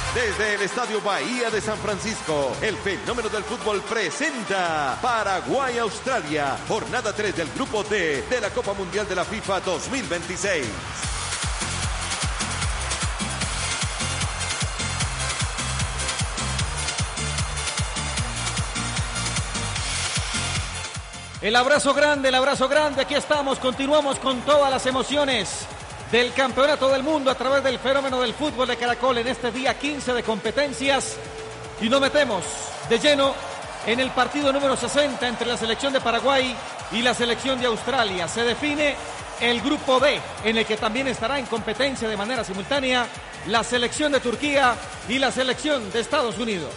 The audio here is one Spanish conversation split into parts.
Desde el Estadio Bahía de San Francisco, el fenómeno del fútbol presenta Paraguay-Australia, jornada 3 del Grupo D de la Copa Mundial de la FIFA 2026. El abrazo grande, aquí estamos, continuamos con todas las emociones del Campeonato del Mundo a través del fenómeno del fútbol de Caracol en este día 15 de competencias y nos metemos de lleno en el partido número 60 entre la selección de Paraguay y la selección de Australia. Se define el grupo D, en el que también estará en competencia de manera simultánea la selección de Turquía y la selección de Estados Unidos.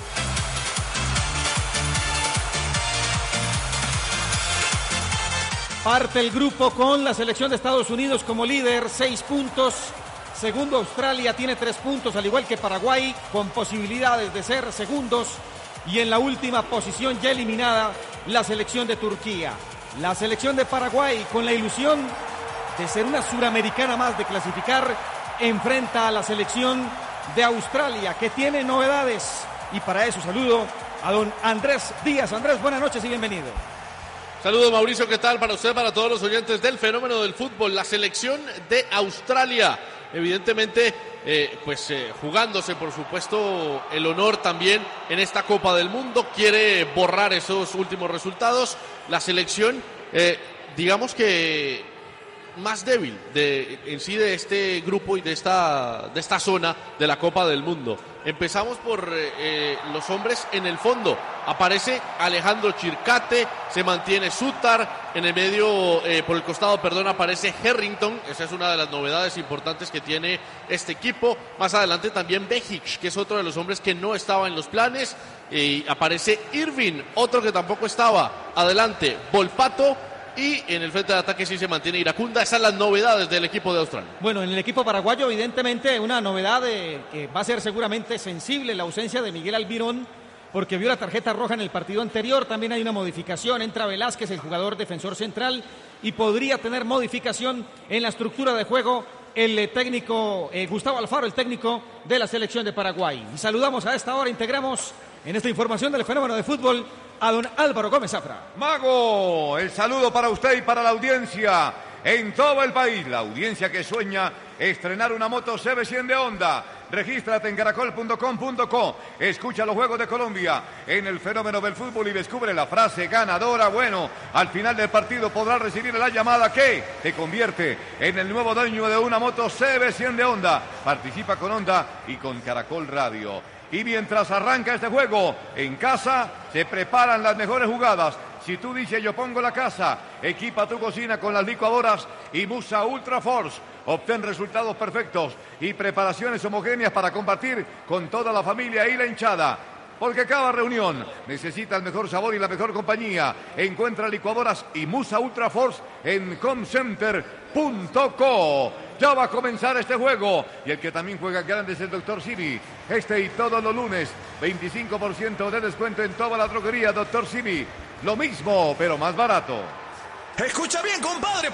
Parte el grupo con la selección de Estados Unidos como líder, 6 puntos. Segundo, Australia tiene 3 puntos, al igual que Paraguay, con posibilidades de ser segundos. Y en la última posición, ya eliminada, la selección de Turquía. La selección de Paraguay, con la ilusión de ser una suramericana más, de clasificar, enfrenta a la selección de Australia, que tiene novedades. Y para eso saludo a don Andrés Díaz. Andrés, buenas noches y bienvenido. Saludos, Mauricio, ¿qué tal? Para usted, para todos los oyentes del fenómeno del fútbol, la selección de Australia, evidentemente, jugándose, por supuesto, el honor también en esta Copa del Mundo, quiere borrar esos últimos resultados. La selección, digamos que más débil en sí de este grupo y de esta zona de la Copa del Mundo. Empezamos por los hombres en el fondo. Aparece Alejandro Chircate, se mantiene Sutar, en el medio, por el costado, aparece Harrington. Esa es una de las novedades importantes que tiene este equipo. Más adelante también Behic, que es otro de los hombres que no estaba en los planes. Y aparece Irving, otro que tampoco estaba. Adelante, Volpato. Y en el frente de ataque sí se mantiene Iracunda. Esas son las novedades del equipo de Australia. Bueno, en el equipo paraguayo, evidentemente, una novedad que va a ser seguramente sensible, la ausencia de Miguel Almirón, porque vio la tarjeta roja en el partido anterior. También hay una modificación, entra Velázquez, el jugador defensor central, y podría tener modificación en la estructura de juego el técnico Gustavo Alfaro, el técnico de la selección de Paraguay. Y saludamos a esta hora, integramos en esta información del fenómeno de fútbol a don Álvaro Gómez Zafra. Mago, el saludo para usted y para la audiencia en todo el país. La audiencia que sueña estrenar una moto CB100 de Honda. Regístrate en caracol.com.co. Escucha los Juegos de Colombia en el fenómeno del fútbol y descubre la frase ganadora. Bueno, al final del partido podrás recibir la llamada que te convierte en el nuevo dueño de una moto CB100 de Honda. Participa con Honda y con Caracol Radio. Y mientras arranca este juego, en casa se preparan las mejores jugadas. Si tú dices yo pongo la casa, equipa tu cocina con las licuadoras y Musa Ultra Force. Obtén resultados perfectos y preparaciones homogéneas para compartir con toda la familia y la hinchada. Porque cada reunión necesita el mejor sabor y la mejor compañía. Encuentra licuadoras y Musa Ultra Force en comcenter.co. Ya va a comenzar este juego. Y el que también juega grande es el Dr. Simi. Este y todos los lunes, 25% de descuento en toda la droguería Dr. Simi. Lo mismo, pero más barato. Escucha bien, compadre.